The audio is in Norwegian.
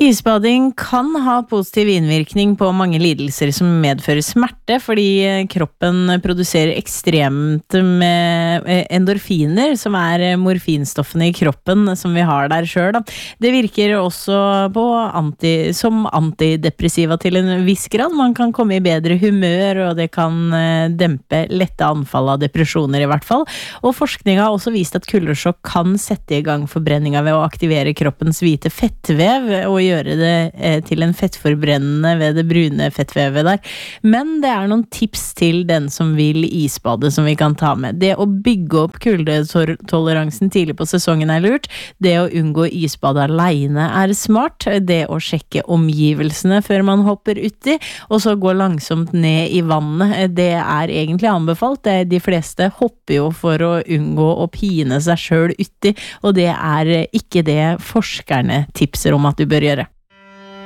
Isbading kan ha positiv innvirkning på mange lidelser som medfører smerte, fordi kroppen produserer ekstremt med endorfiner, som morfinstoffene i kroppen som vi har der selv. Det virker også som antidepressiva til en viss grad. Man kan komme i bedre humør, og det kan dempe lette anfall av depresjoner i hvert fall. Og forskning har også vist at kuldersjokk kan sette i gang forbrenninga ved å aktivere kroppens hvite fettvev, og gjøre det til en fettforbrennende ved det brune fettvevet der. Men det noen tips til den som vil isbade som vi kan ta med. Det å bygge opp kuldetoleransen tidlig på sesongen lurt. Det å unngå isbade alene smart. Det å sjekke omgivelsene før man hopper uti, og så gå langsomt ned i vannet. Det egentlig anbefalt. De fleste hopper jo for å unngå å pine seg selv uti, og det ikke det forskerne tipser om at du bør gjøre.